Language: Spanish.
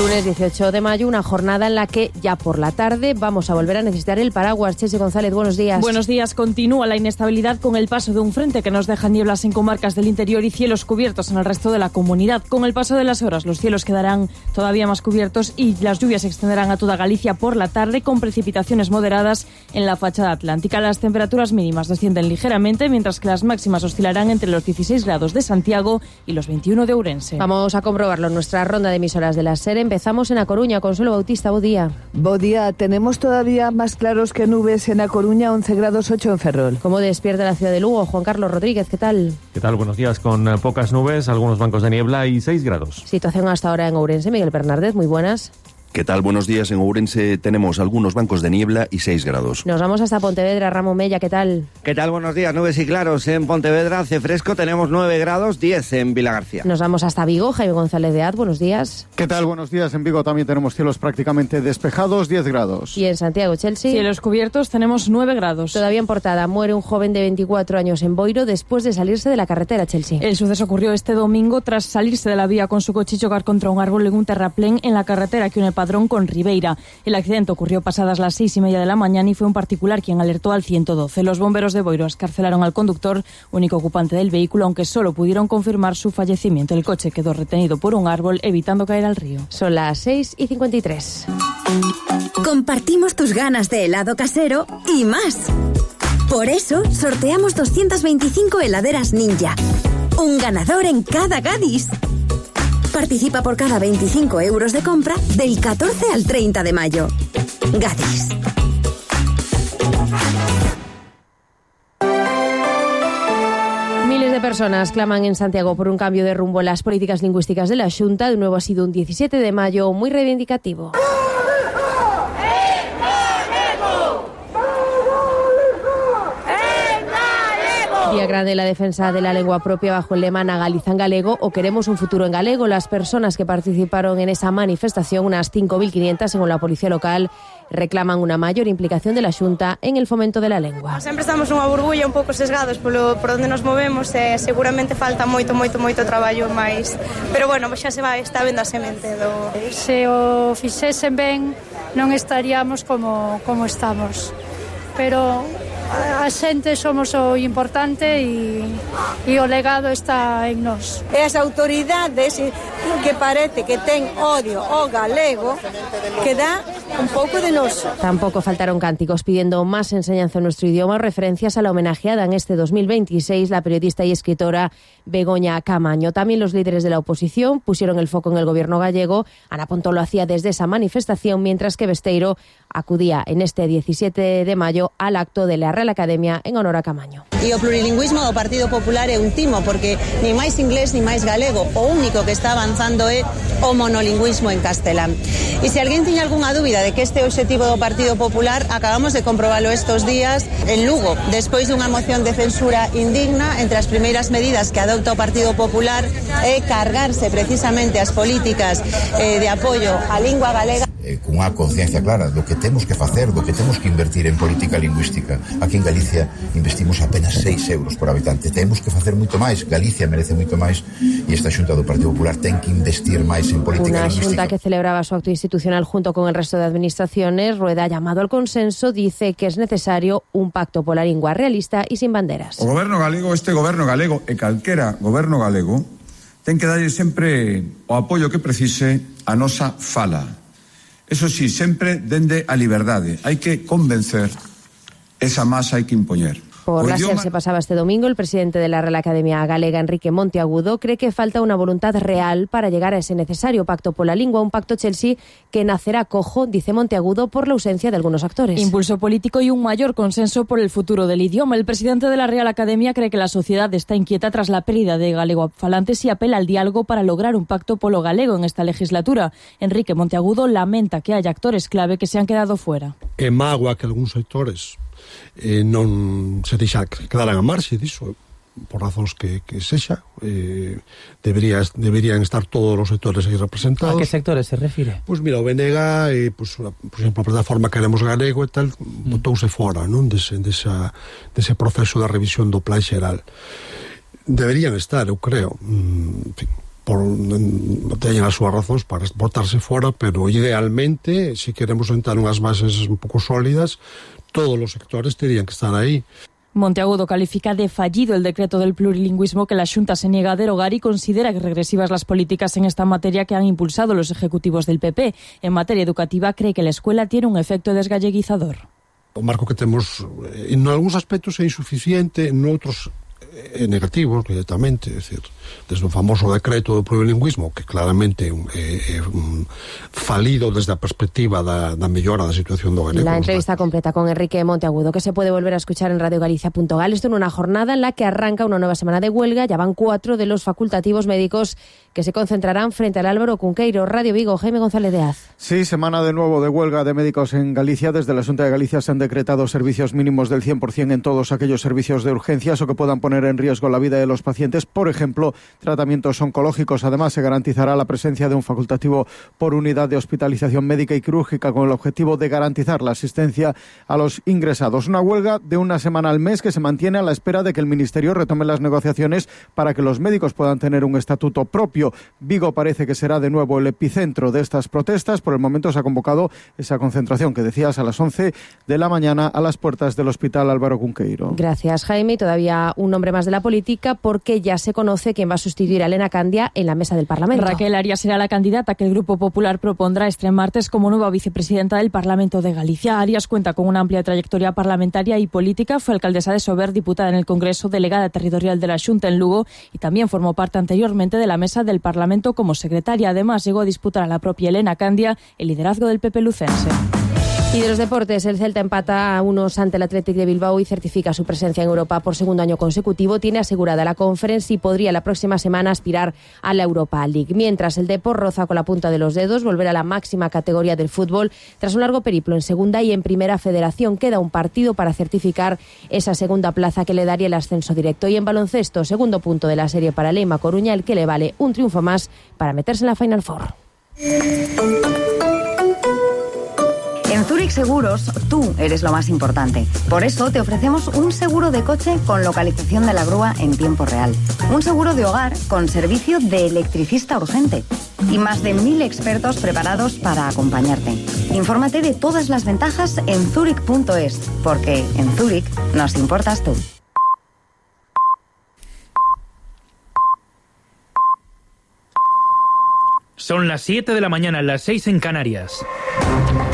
Lunes 18 de mayo, una jornada en la que ya por la tarde vamos a volver a necesitar el paraguas. Chelsea González, buenos días. Buenos días. Continúa la inestabilidad con el paso de un frente que nos deja nieblas en comarcas del interior y cielos cubiertos en el resto de la comunidad. Con el paso de las horas, los cielos quedarán todavía más cubiertos y las lluvias se extenderán a toda Galicia por la tarde, con precipitaciones moderadas en la fachada atlántica. Las temperaturas mínimas descienden ligeramente, mientras que las máximas oscilarán entre los 16 grados de Santiago y los 21 de Ourense. Vamos a comprobarlo en nuestra ronda de emisoras de la SER. Empezamos en A Coruña. Consuelo Bautista, bo día. Bo día. Tenemos todavía más claros que nubes en A Coruña, 11 grados 8 en Ferrol. ¿Cómo despierta la ciudad de Lugo? Juan Carlos Rodríguez, ¿qué tal? ¿Qué tal? Buenos días. Con pocas nubes, algunos bancos de niebla y 6 grados. Situación hasta ahora en Ourense. Miguel Bernárdez, muy buenas. ¿Qué tal? Buenos días. En Ourense tenemos algunos bancos de niebla y 6 grados. Nos vamos hasta Pontevedra. Ramón Mella, ¿qué tal? ¿Qué tal? Buenos días. Nubes y claros en Pontevedra. Hace fresco, tenemos 9 grados, 10 en Vilagarcía. Nos vamos hasta Vigo. Jaime González de Ad, buenos días. ¿Qué tal? Buenos días. En Vigo también tenemos cielos prácticamente despejados, 10 grados. Y en Santiago, Chelsea. Cielos cubiertos, tenemos 9 grados. Todavía en portada, muere un joven de 24 años en Boiro después de salirse de la carretera, Chelsea. El suceso ocurrió este domingo tras salirse de la vía con su coche y chocar contra un árbol en un terraplén en la carretera que une Padrón con Ribeira. El accidente ocurrió pasadas las 6:30 de la mañana y fue un particular quien alertó al 112. Los bomberos de Boiro excarcelaron al conductor, único ocupante del vehículo, aunque solo pudieron confirmar su fallecimiento. El coche quedó retenido por un árbol, evitando caer al río. Son las 6:53. Compartimos tus ganas de helado casero y más. Por eso sorteamos 225 heladeras Ninja. Un ganador en cada Gadis. Participa por cada 25 euros de compra del 14 al 30 de mayo. Gadis. Miles de personas claman en Santiago por un cambio de rumbo en las políticas lingüísticas de la Xunta. De nuevo ha sido un 17 de mayo muy reivindicativo. Día grande en la defensa de la lengua propia bajo el lema Na Galiza en galego o queremos un futuro en galego. Las personas que participaron en esa manifestación, unas 5.500 según la policía local, reclaman una mayor implicación de la Xunta en el fomento de la lengua. Sempre estamos nunha burbulla un pouco sesgados por onde nos movemos e seguramente falta moito traballo máis. Pero bueno, xa está vendo a semente do... Se o fixesen ben non estaríamos como estamos. Pero a xente somos o importante e o legado está en nós. E as autoridades que parece que ten odio ao galego que dá un pouco de noso. Tampoco faltaron cánticos pidiendo más enseñanza en nuestro idioma, referencias a la homenajeada en este 2026 la periodista y escritora Begoña Camaño. También los líderes de la oposición pusieron el foco en el gobierno gallego. Ana Pontón lo hacía desde esa manifestación, mientras que Besteiro acudía en este 17 de mayo al acto de la Real Academia en honor a Camaño. E o plurilingüismo do Partido Popular é un timo, porque ni máis inglés ni máis galego, o único que está avanzando é o monolingüismo en castelán. E se alguén tiña algunha dúbida de que este é o obxectivo do Partido Popular, acabamos de comprobalo estos días en Lugo, despois dunha moción de censura indigna. Entre as primeiras medidas que adopta o Partido Popular é cargarse precisamente as políticas de apoio á lingua galega. Con unha conciencia clara do que temos que facer, do que temos que invertir en política lingüística. Aquí en Galicia investimos apenas 6 euros por habitante. Temos que facer moito máis. Galicia merece moito máis e esta Xunta do Partido Popular ten que investir máis en política lingüística. Una Xunta que celebraba su acto institucional junto con el resto de administraciones. Rueda, llamado al consenso, dice que es necesario un pacto pola lingua realista e sin banderas. O goberno galego, este goberno galego e calquera goberno galego ten que darlle sempre o apoio que precise a nosa fala. Eso sí, sempre dende a liberdade. Hai que convencer, esa masa hai que impoñer. Por la SER se pasaba este domingo. El presidente de la Real Academia Galega, Enrique Monteagudo, cree que falta una voluntad real para llegar a ese necesario pacto por la lengua, un pacto, Chelsea, que nacerá cojo, dice Monteagudo, por la ausencia de algunos actores. Impulso político y un mayor consenso por el futuro del idioma. El presidente de la Real Academia cree que la sociedad está inquieta tras la pérdida de galegofalantes y apela al diálogo para lograr un pacto polo galego en esta legislatura. Enrique Monteagudo lamenta que haya actores clave que se han quedado fuera. É mágoa que algúns sectores non se quedaran a marxe disso, por razóns que sexa. Deberían estar todos os sectores aí representados. A que sectores se refire? Pois mira, o BNG, por exemplo, a plataforma Queremos Galego e tal, botouse fora, non, dese proceso de revisión do plan xeral. Deberían estar, eu creo. En fin, teñen as súas razóns para botarse fora, pero idealmente, se queremos sentar unhas bases un pouco sólidas, todos os sectores terían que estar aí. Monteagudo califica de fallido el decreto del plurilingüismo que la Xunta se niega a derogar y considera que regresivas las políticas en esta materia que han impulsado los ejecutivos del PP. En materia educativa cree que la escuela tiene un efecto desgalleguizador. O marco que temos en algúns aspectos é insuficiente, en outros é negativo directamente, é dicir, desde o famoso decreto do plurilingüismo, que claramente é falido desde a perspectiva da mellora da situación do galego. La entrevista completa con Enrique Monteagudo, que se puede volver a escuchar en radiogalicia.gal. Esto en una jornada en la que arranca una nueva semana de huelga. Ya van 4 de los facultativos médicos que se concentrarán frente al Álvaro Cunqueiro. Radio Vigo, Jaime González de Az. Sí, semana de nuevo de huelga de médicos en Galicia. Desde la Xunta de Galicia se han decretado servicios mínimos del 100% en todos aquellos servicios de urgencias o que puedan poner en riesgo la vida de los pacientes. Por ejemplo, tratamientos oncológicos. Además, se garantizará la presencia de un facultativo por unidad de hospitalización médica y quirúrgica con el objetivo de garantizar la asistencia a los ingresados. Una huelga de una semana al mes que se mantiene a la espera de que el Ministerio retome las negociaciones para que los médicos puedan tener un estatuto propio. Vigo parece que será de nuevo el epicentro de estas protestas. Por el momento se ha convocado esa concentración que decías a las 11 de la mañana a las puertas del Hospital Álvaro Cunqueiro. Gracias, Jaime. Y todavía un nombre más de la política, porque ya se conoce quién va a sustituir a Elena Candia en la mesa del Parlamento. Raquel Arias será la candidata que el Grupo Popular propondrá este martes como nueva vicepresidenta del Parlamento de Galicia. Arias cuenta con una amplia trayectoria parlamentaria y política. Fue alcaldesa de Sober, diputada en el Congreso, delegada territorial de la Xunta en Lugo y también formó parte anteriormente de la mesa del Parlamento como secretaria. Además, llegó a disputar a la propia Elena Candia el liderazgo del PP lucense. Y de los deportes, el Celta empata a 1 ante el Athletic de Bilbao y certifica su presencia en Europa por segundo año consecutivo. Tiene asegurada la Conference y podría la próxima semana aspirar a la Europa League. Mientras el Depor roza con la punta de los dedos volver a la máxima categoría del fútbol tras un largo periplo en segunda y en primera federación. Queda un partido para certificar esa segunda plaza que le daría el ascenso directo. Y en baloncesto, segundo punto de la serie para Leima Coruña, el que le vale un triunfo más para meterse en la Final Four. En Zurich Seguros, tú eres lo más importante. Por eso te ofrecemos un seguro de coche con localización de la grúa en tiempo real. Un seguro de hogar con servicio de electricista urgente. Y más de 1000 expertos preparados para acompañarte. Infórmate de todas las ventajas en zurich.es, porque en Zurich nos importas tú. Son las 7 de la mañana, las 6 en Canarias.